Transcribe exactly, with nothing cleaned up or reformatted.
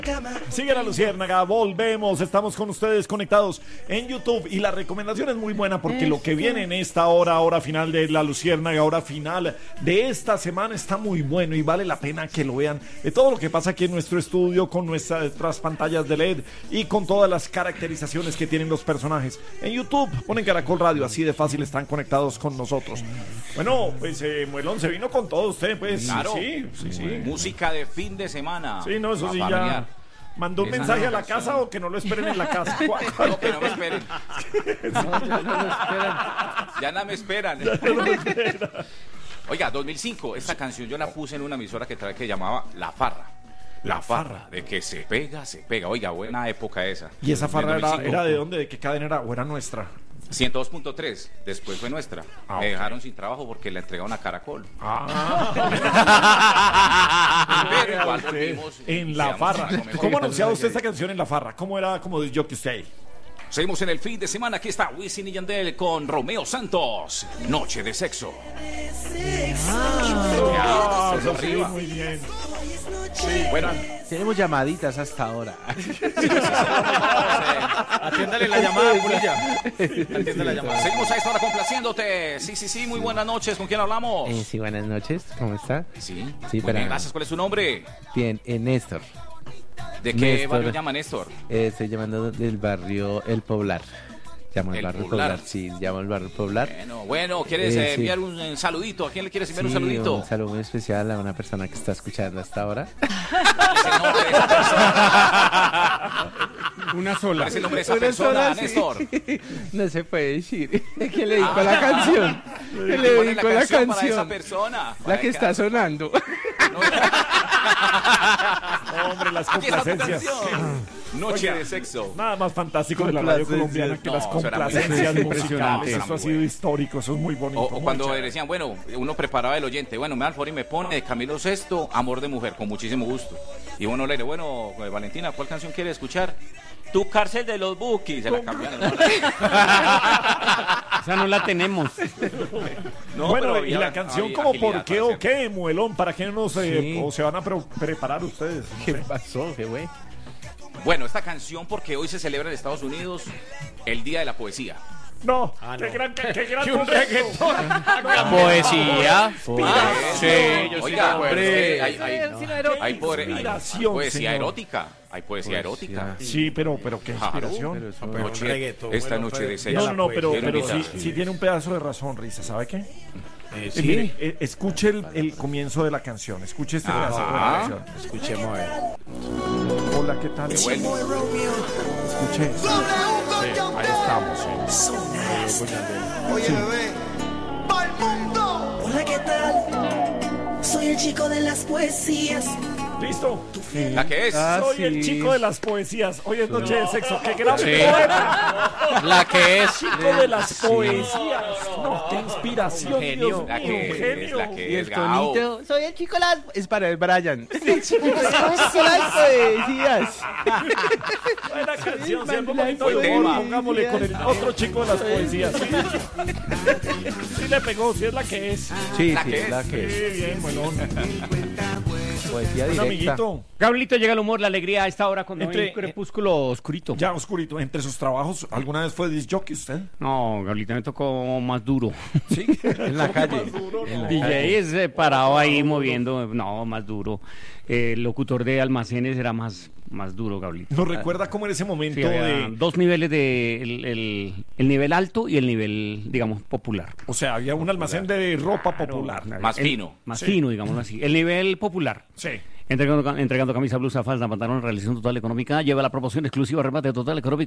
Sigue la Luciérnaga, volvemos, estamos con ustedes conectados en YouTube y la recomendación es muy buena porque lo que viene en esta hora, hora final de la Luciérnaga, hora final de esta semana está muy bueno y vale la pena que lo vean, de todo lo que pasa aquí en nuestro estudio con nuestras pantallas de L E D y con todas las caracterizaciones que tienen los personajes. En YouTube ponen Caracol Radio, así de fácil están conectados con nosotros. Bueno, pues eh, Muelón se vino con todo usted, pues. Claro, sí, sí, sí. Música de fin de semana. Sí, no, eso sí ya. ¿Mandó un Esa mensaje a la canción. casa o que no lo esperen en la casa? No, que no me esperen. No, ya no lo esperan. Ya no me esperan. Ya no lo esperan. Oiga, dos mil cinco, esta canción yo la puse en una emisora que trae que llamaba La Farra. La, La farra, Farra. de que se pega, se pega. Oiga, buena época esa. ¿Y esa farra Del era, dos mil cinco. era de dónde? ¿De qué cadena era? ¿O era nuestra? ciento dos punto tres, después fue nuestra. Ah, Me ok. dejaron sin trabajo porque la entregaron a Caracol. Ah, Pero igual volvimos y en La quedamos Farra. en lo mejor. ¿Cómo anunciaba usted esta canción en La Farra? ¿Cómo era como de Jockey Stay? Seguimos en el fin de semana. Aquí está Wisin y Yandel con Romeo Santos. Noche de sexo. Ah, eso sí, arriba. muy bien. Sí, bueno. Tenemos llamaditas hasta ahora. Atiéndale la llamada, Pulilla. Atiéndale la llamada. Seguimos a esta hora complaciéndote. Sí, sí, sí, muy buenas noches. ¿Con quién hablamos? Eh, sí, buenas noches. ¿Cómo está? Sí, Sí, muy para- bien, gracias. ¿Cuál es su nombre? Bien, eh, Néstor. ¿De qué Néstor. barrio llama Néstor? Eh, estoy llamando del barrio El Poblar. Llamo al El barrio Poblar. Poblar. Sí, llamo al barrio Poblar. Bueno, bueno, ¿quieres Eh, eh, sí. enviar un, eh, saludito? ¿A quién le quieres enviar un Sí, saludito? un saludo muy especial a una persona que está escuchando hasta ahora. ¿Cuál es el nombre de esa persona? Una ¿Cuál sola. es el nombre de esa Una persona, sola, sí. Néstor? No se puede decir. ¿Quién le dedicó Ah. la canción? ¿Quién le ¿Cuál es dedicó la para esa canción? persona? La que está sonando. Hombre, las Aquí está tu complacencias. canción. Noche Oiga, de sexo. Nada más fantástico de la radio Complacencias. colombiana que No, las eso era muy complacencias impresionante. musicales. Eso Muy ha sido bueno. histórico, eso es muy bonito. O, o muy cuando chévere. decían, bueno, uno preparaba el oyente, bueno, me da el favor y me pone de Camilo Sesto, Amor de Mujer, con muchísimo gusto. Y bueno, le digo, bueno, eh, Valentina, ¿cuál canción quiere escuchar? Tu cárcel de los Bukis. Se la cambiaron. ¿no? Esa no la tenemos. No, Bueno, pero y había- la canción había como agilidad por qué para o hacer. qué, Muelón, ¿para qué no se, Sí. o se van a pre- preparar ustedes? No ¿Qué sé. pasó? ¿Qué güey? Bueno, esta canción porque hoy se celebra en Estados Unidos el Día de la Poesía. No, Ah, qué no. gran, qué, qué gran Y un momento. reggaetón. No, Poesía. Ah, Sí, yo sí Oiga, me acuerdo. es que hay, hay- hay Qué poe- hay- hay inspiración, poesía señor. erótica. Hay poesía Poesía. erótica. Sí, pero, pero qué Claro, inspiración. pero eso- Pero Noche- reggaetón, esta bueno, noche fue- de No, sexo. no, no, pero, Quiero pero invitar. sí, sí tiene un pedazo de razón, Risa, ¿sabe qué? Eh, Eh, sí, mire, eh, escuche el, el comienzo de la canción, escuche este pedazo de la Ah. canción. escuchemos a ver. Hola, ¿qué tal? Qué bueno. Escuche. Sí, ahí estamos. Oye, bebé, pa'l mundo. Hola, ¿qué tal? Soy el chico de las poesías. ¿Listo? ¿La que es? Ah, Soy sí. el chico de las poesías. Hoy es noche de sexo. ¡Qué gran Sí. poeta! La que es. Chico de las poesías. No, qué inspiración, Un genio. Dios La mío, que un es, genio. la que Y es, el Gao. tonito, soy el chico de las... Es para el Brian. El chico de las poesías. Buena canción, Sí, sí, un man, poquito buen de tema. humor, pongámosle con el otro chico de las poesías. Sí, sí le pegó, sí es la que es. Sí, La sí, que es. la que es. Sí, bien, melón. Poesía Un directa. amiguito, Gabrielito, llega el humor, la alegría a esta hora cuando Entre- hay un crepúsculo oscurito. ya oscurito, entre sus trabajos, ¿alguna vez fue disc jockey usted? No, Gabrielito me tocó más duro. Sí. En la calle. En la D J calle. es eh, parado ahí moviendo, no, más duro. Eh, el locutor de almacenes era más, más duro, Gabrielito. ¿Nos recuerda cómo en ese momento Sí, había de... dos niveles de el, el- el nivel alto y el nivel, digamos, popular. O sea, había un almacén de ropa popular. Más El- fino. Más Sí. fino, digámoslo así. El nivel popular. Sí. Entregando, entregando camisa, blusa, falda, pantalón, realización total económica, lleva la promoción exclusiva, remate total económico.